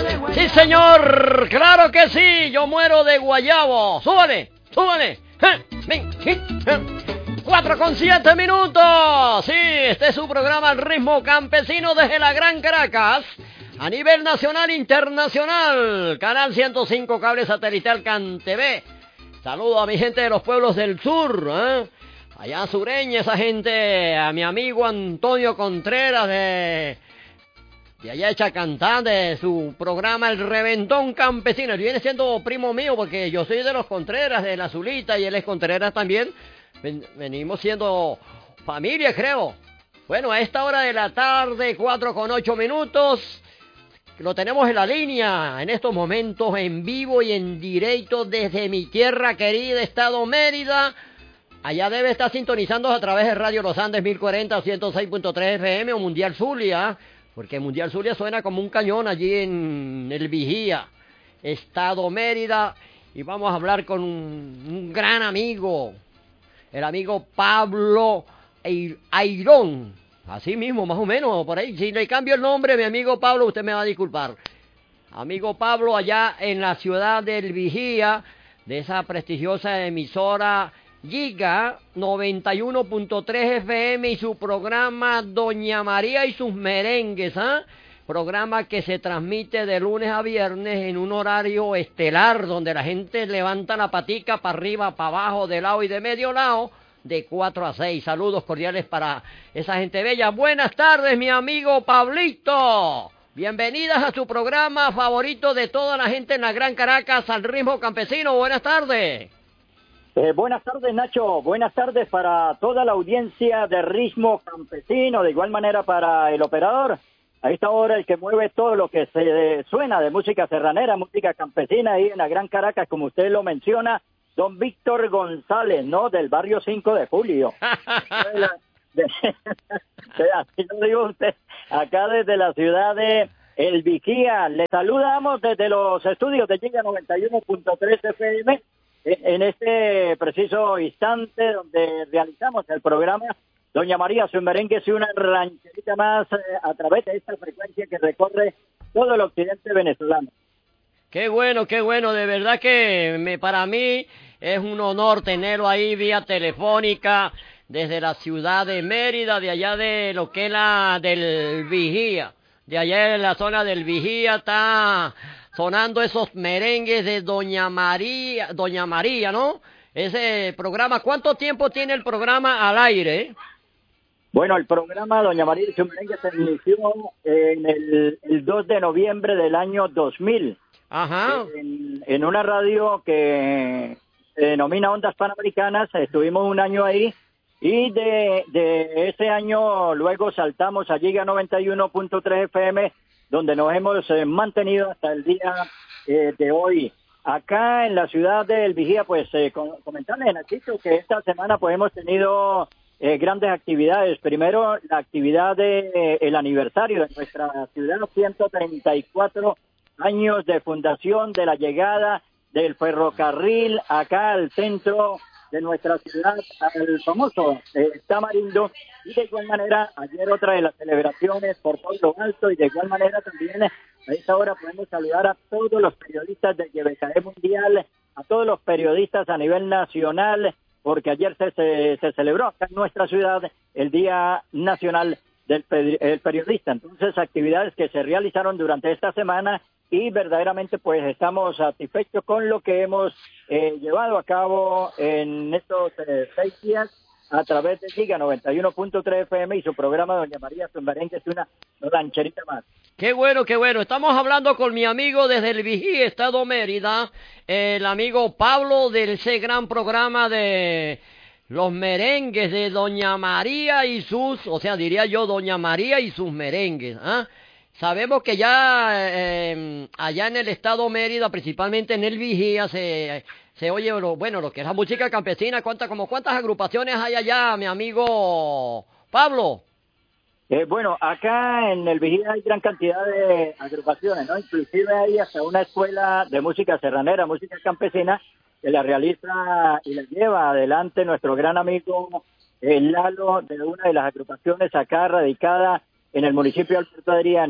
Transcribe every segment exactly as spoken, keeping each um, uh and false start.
Sí, señor, claro que sí, yo muero de guayabo. Súbale, súbale. Cuatro con siete minutos. Sí, este es su programa El Ritmo Campesino desde la Gran Caracas. A nivel nacional e internacional. Canal ciento cinco, cable satelital CanTV. Saludo a mi gente de los pueblos del sur, ¿eh? Allá sureña, esa gente, a mi amigo Antonio Contreras de... de allá de Chacantán, de su programa El Reventón Campesino. Él viene siendo primo mío porque yo soy de los Contreras, de la Zulita, y él es Contreras también. Ven, venimos siendo familia, creo. Bueno, a esta hora de la tarde, cuatro con ocho minutos, lo tenemos en la línea, en estos momentos, en vivo y en directo desde mi tierra querida, Estado Mérida. Allá debe estar sintonizando a través de Radio Los Andes mil cuarenta, ciento seis punto tres F M o Mundial Zulia, porque Mundial Zulia suena como un cañón allí en el Vigía, Estado Mérida. Y vamos a hablar con un, un gran amigo, el amigo Pablo Airón. Así mismo, más o menos, por ahí. Si le cambio el nombre, mi amigo Pablo, usted me va a disculpar. Amigo Pablo, allá en la ciudad del Vigía, de esa prestigiosa emisora Giga noventa y uno punto tres F M y su programa Doña María y sus merengues, ¿ah? ¿eh? Programa que se transmite de lunes a viernes en un horario estelar, donde la gente levanta la patica para arriba, para abajo, de lado y de medio lado, de cuatro a seis. Saludos cordiales para esa gente bella. Buenas tardes, mi amigo Pablito. Bienvenidas a su programa favorito de toda la gente en la Gran Caracas, Al Ritmo Campesino. Buenas tardes. Eh, buenas tardes, Nacho. Buenas tardes para toda la audiencia de Ritmo Campesino. De igual manera para el operador. A esta hora el que mueve todo lo que se suena de música serranera, música campesina ahí en la Gran Caracas, como usted lo menciona, don Víctor González, ¿no? Del barrio cinco de julio. de la, de, de, así lo digo usted, acá desde la ciudad de El Vigía. Le saludamos desde los estudios de Giga noventa y uno punto tres F M en este preciso instante donde realizamos el programa Doña María, su merengue es una rancherita más eh, a través de esta frecuencia que recorre todo el occidente venezolano. Qué bueno, qué bueno, de verdad que me, para mí es un honor tenerlo ahí vía telefónica desde la ciudad de Mérida, de allá de lo que es la del Vigía, de allá en la zona del Vigía está sonando esos merengues de Doña María, Doña María, ¿no? Ese programa, ¿cuánto tiempo tiene el programa al aire? Bueno, el programa Doña María y su merengue se inició en el, el dos de noviembre del año dos mil. Ajá. En, en una radio que se denomina Ondas Panamericanas, estuvimos un año ahí y de, de ese año luego saltamos a Giga noventa y uno punto tres F M, donde nos hemos eh, mantenido hasta el día eh, de hoy. Acá en la ciudad del Vigía, pues eh, comentarles, Nachito, que esta semana pues hemos tenido eh, grandes actividades. Primero, la actividad del de, eh, aniversario de nuestra ciudad, ciento treinta y cuatro años de fundación, de la llegada del ferrocarril acá al centro de nuestra ciudad, al famoso eh, Tamarindo, y de igual manera ayer otra de las celebraciones por todo lo alto, y de igual manera también a esta hora podemos saludar a todos los periodistas del G B K E Mundial, a todos los periodistas a nivel nacional, porque ayer se, se, se celebró acá en nuestra ciudad el Día Nacional del el Periodista. Entonces, actividades que se realizaron durante esta semana y verdaderamente pues estamos satisfechos con lo que hemos eh, llevado a cabo en estos eh, seis días a través de Giga noventa y uno punto tres F M y su programa Doña María su merengue es una rancherita más. Qué bueno, qué bueno. Estamos hablando con mi amigo desde el Vigía, Estado Mérida, el amigo Pablo del ese gran programa de los merengues de Doña María y sus, o sea, diría yo Doña María y sus merengues, ¿ah? ¿eh? Sabemos que ya eh, allá en el Estado Mérida, principalmente en el Vigía, se, se oye, lo, bueno, lo que es la música campesina. ¿Cuántas, como cuántas agrupaciones hay allá, mi amigo Pablo? Eh, bueno, acá en el Vigía hay gran cantidad de agrupaciones, ¿no? Inclusive hay hasta una escuela de música serranera, música campesina, que la realiza y la lleva adelante nuestro gran amigo eh, Lalo, de una de las agrupaciones acá radicada en el municipio de Alberto Adriani.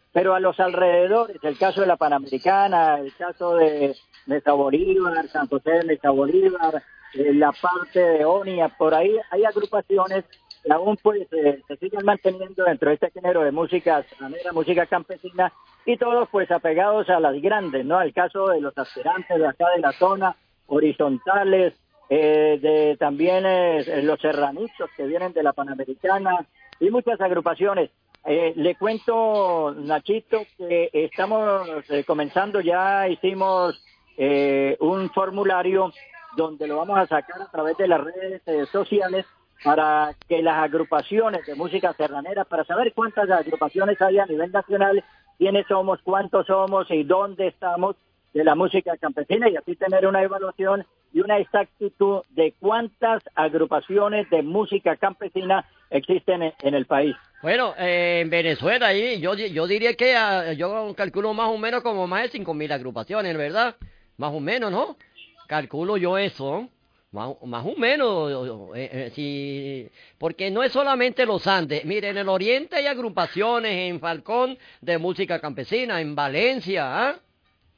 pero a los alrededores, el caso de la Panamericana, el caso de Mesa Bolívar, San José de Mesa Bolívar, eh, la parte de Onia, por ahí hay agrupaciones que aún pues eh, se siguen manteniendo dentro de este género de música sanera, música campesina, y todos pues apegados a las grandes, ¿no? El caso de los aspirantes de acá de la zona, horizontales, eh, de también eh, los serranitos que vienen de la Panamericana, y muchas agrupaciones. Eh, le cuento, Nachito, que estamos eh, comenzando, ya hicimos eh, un formulario donde lo vamos a sacar a través de las redes eh, sociales para que las agrupaciones de música serranera, para saber cuántas agrupaciones hay a nivel nacional, quiénes somos, cuántos somos y dónde estamos de la música campesina, y así tener una evaluación y una exactitud de cuántas agrupaciones de música campesina existen en, en el país. Bueno, eh, en Venezuela, ahí, yo, yo diría que uh, yo calculo más o menos como más de cinco mil agrupaciones, ¿verdad? Más o menos, ¿no? Calculo yo eso, ¿no? Más, más o menos, eh, eh, sí, porque no es solamente los Andes. Mire, en el oriente hay agrupaciones, en Falcón, de música campesina, en Valencia, ¿ah? ¿eh?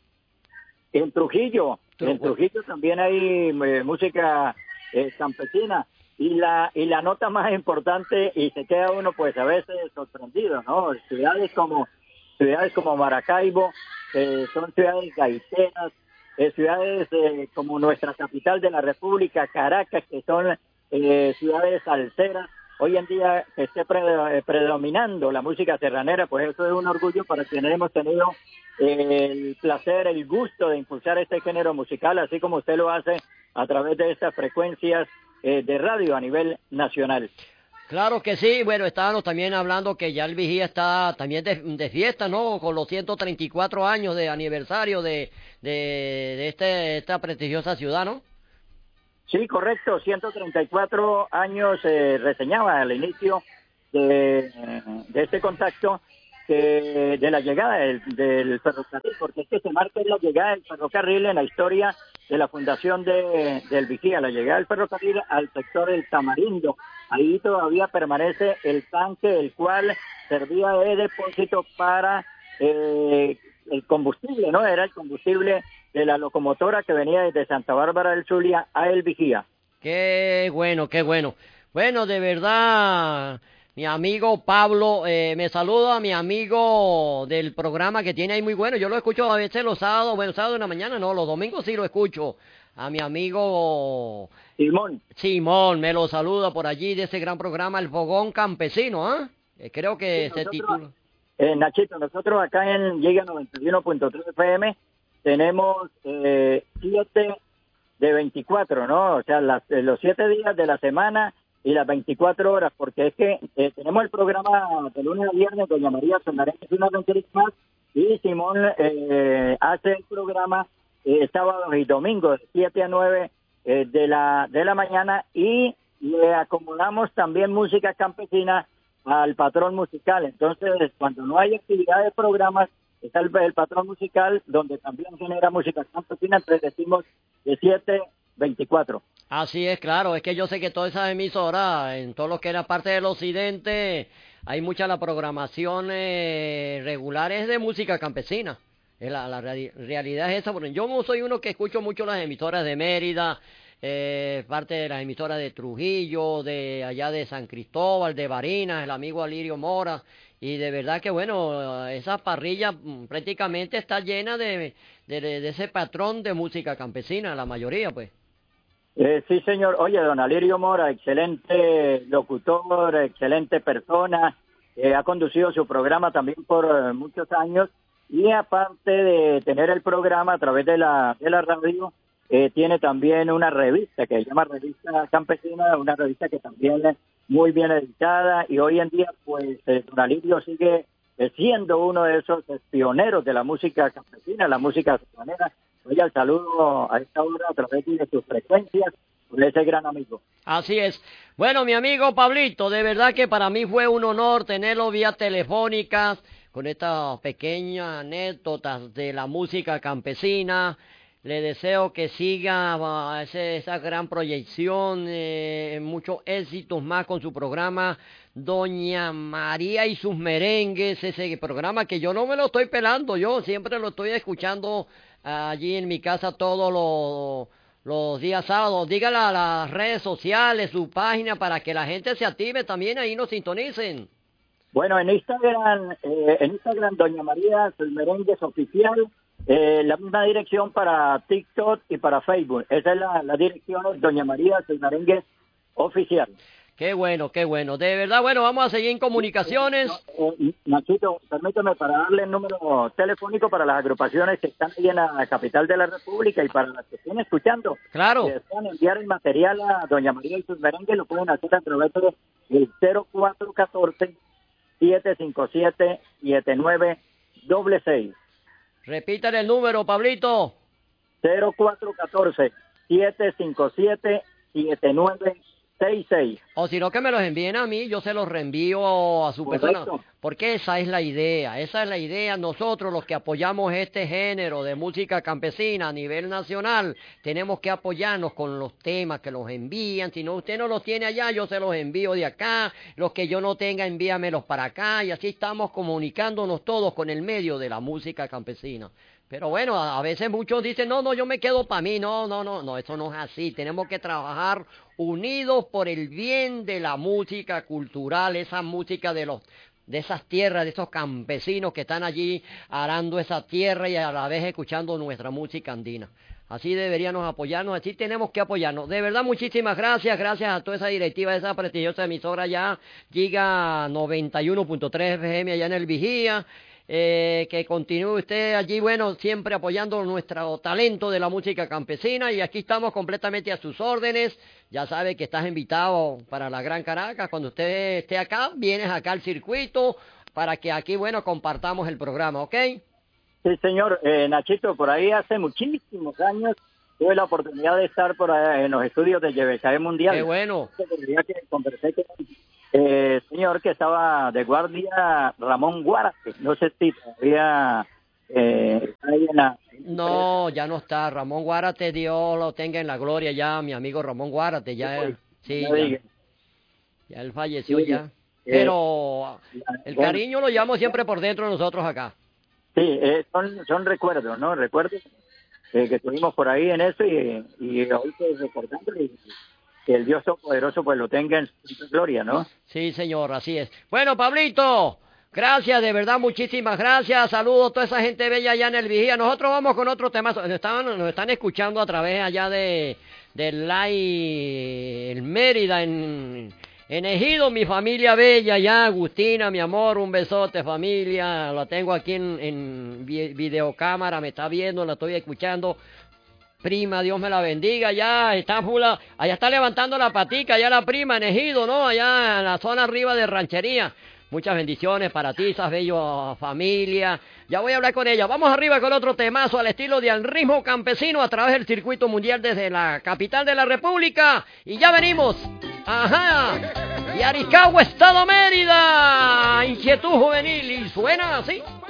En Trujillo, en Trujillo también hay eh, música eh, campesina. Y la y la nota más importante, y se queda uno pues a veces sorprendido, ¿no? Ciudades como ciudades como Maracaibo, eh, son ciudades gaiteras, eh, ciudades eh, como nuestra capital de la República, Caracas, que son eh, ciudades salseras. Hoy en día que esté pre- predominando la música serranera, pues eso es un orgullo para quienes hemos tenido eh, el placer, el gusto de impulsar este género musical, así como usted lo hace a través de estas frecuencias eh, de radio a nivel nacional. Claro que sí, bueno, estábamos también hablando que ya el Vigía está también de, de fiesta, ¿no? Con los ciento treinta y cuatro años de aniversario de, de, de este, esta prestigiosa ciudad, ¿no? Sí, correcto, ciento treinta y cuatro años eh, reseñaba al inicio de, de este contacto, que de la llegada del, del ferrocarril, porque es que se marca la llegada del ferrocarril en la historia de la fundación de, del Vigía, la llegada del ferrocarril al sector del Tamarindo. Ahí todavía permanece el tanque, el cual servía de depósito para eh, el combustible, ¿no? Era el combustible de la locomotora que venía desde Santa Bárbara del Zulia a El Vigía. Qué bueno, qué bueno. Bueno, de verdad, mi amigo Pablo, eh, me saluda a mi amigo del programa que tiene ahí muy bueno. Yo lo escucho a veces los sábados, bueno, sábado en la mañana, no, los domingos sí lo escucho. A mi amigo Simón. Simón, me lo saluda por allí de ese gran programa, El Fogón Campesino, ¿ah? ¿eh? Creo que Sí, se nosotros, titula. Eh, Nachito, nosotros acá en Giga noventa y uno punto tres F M tenemos eh, siete de veinticuatro, ¿no? O sea, las, eh, los siete días de la semana y las veinticuatro horas, porque es que eh, tenemos el programa de lunes a viernes, doña María Sonarena es una aventurita más, y Simón eh, hace el programa eh, sábados y domingos, de siete a nueve eh, de la de la mañana, y le acomodamos también música campesina al patrón musical. Entonces, cuando no hay actividad de programas, está el, el patrón musical, donde también genera música campesina, entonces decimos de siete a veinticuatro. Así es, claro, es que yo sé que todas esas emisoras, en todo lo que era parte del occidente, hay mucha la programación eh, regular es de música campesina. La, la reali- realidad es esa, porque yo no soy uno que escucho mucho las emisoras de Mérida, eh, parte de las emisoras de Trujillo, de allá de San Cristóbal, de Barinas, el amigo Alirio Mora, y de verdad que bueno, esa parrilla mm, prácticamente está llena de, de, de ese patrón de música campesina, la mayoría pues. Eh, sí, señor. Oye, don Alirio Mora, excelente locutor, excelente persona, eh, ha conducido su programa también por eh, muchos años, y aparte de tener el programa a través de la, de la radio, eh, tiene también una revista que se llama Revista Campesina, una revista que también es muy bien editada, y hoy en día pues eh, don Alirio sigue eh, siendo uno de esos eh, pioneros de la música campesina, la música serranera. Oye, el saludo a esta hora a través de sus frecuencias con ese gran amigo. Así es. Bueno, mi amigo Pablito, de verdad que para mí fue un honor tenerlo vía telefónica con estas pequeñas anécdotas de la música campesina. Le deseo que siga uh, ese, esa gran proyección, eh, muchos éxitos más con su programa Doña María y sus merengues, ese programa que yo no me lo estoy pelando, yo siempre lo estoy escuchando allí en mi casa todos los, los días sábados. Dígale a las redes sociales, su página, para que la gente se active también, ahí nos sintonicen. Bueno, en Instagram, eh, en Instagram, Doña María, sus merengues oficial, eh, la misma dirección para TikTok y para Facebook. Esa es la, la dirección, Doña María, sus merengues oficial. Qué bueno, qué bueno. De verdad, bueno, vamos a seguir en comunicaciones. Eh, Nachito, permítame para darle el número telefónico para las agrupaciones que están ahí en la capital de la República y para las que estén escuchando. Claro. Si desean enviar el material a Doña María y sus merengues, lo pueden hacer a través del cero cuatro uno cuatro, siete cinco siete, siete nueve seis seis. Repítale el número, Pablito. cero cuatro uno cuatro, siete cinco siete, siete nueve seis seis. O si no, que me los envíen a mí, yo se los reenvío a su Correcto. persona. Porque esa es la idea, esa es la idea. Nosotros, los que apoyamos este género de música campesina a nivel nacional, tenemos que apoyarnos con los temas que los envían. Si no, usted no los tiene allá, yo se los envío de acá. Los que yo no tenga, envíamelos para acá. Y así estamos comunicándonos todos con el medio de la música campesina. Pero bueno, a, a veces muchos dicen, no, no, yo me quedo para mí. No, no, no, no, eso no es así. Tenemos que trabajar unidos por el bien de la música cultural, esa música de los de esas tierras, de esos campesinos que están allí arando esa tierra y a la vez escuchando nuestra música andina. Así deberíamos apoyarnos, así tenemos que apoyarnos. De verdad, muchísimas gracias, gracias a toda esa directiva de esa prestigiosa emisora ya, Giga noventa y uno punto tres F M allá en el Vigía. Eh, que continúe usted allí, bueno, siempre apoyando nuestro talento de la música campesina, y aquí estamos completamente a sus órdenes. Ya sabe que estás invitado para la Gran Caracas. Cuando usted esté acá, vienes acá al circuito para que aquí, bueno, compartamos el programa, ¿ok? Sí, señor. Eh, Nachito, por ahí hace muchísimos años tuve la oportunidad de estar por ahí en los estudios de Yebecae Mundial. Qué bueno. Que conversé con el eh, señor que estaba de guardia, Ramón Guárate. No sé si todavía eh, ahí en la... No, ya no está. Ramón Guárate, Dios lo tenga en la gloria ya, mi amigo Ramón Guárate, ya, sí, sí, no ya, ya él falleció sí, ya. Eh, Pero el bueno, cariño lo llevamos siempre por dentro de nosotros acá. Sí, eh, son, son recuerdos, ¿no? Recuerdos eh, que estuvimos por ahí en eso y, y hoy pues recordando y que el Dios Todopoderoso pues lo tenga en su gloria, ¿no? Sí, señor, así es. Bueno, Pablito, gracias, de verdad, muchísimas gracias. Saludos a toda esa gente bella allá en el Vigía. Nosotros vamos con otro tema. Nos están, nos están escuchando a través allá de, de Lai, el Mérida, en, en Ejido, mi familia bella allá, Agustina, mi amor, un besote, familia. La tengo aquí en, en videocámara, me está viendo, la estoy escuchando. Prima, Dios me la bendiga, ya está fula, allá está levantando la patica, allá la prima en Ejido, ¿no? Allá en la zona arriba de Ranchería. Muchas bendiciones para ti, esas bellas familia. Ya voy a hablar con ella. Vamos arriba con otro temazo al estilo de Al Ritmo Campesino a través del circuito mundial desde la capital de la República. Y ya venimos. Ajá. Y Aricagua, Estado Mérida. Inquietud juvenil. Y suena así.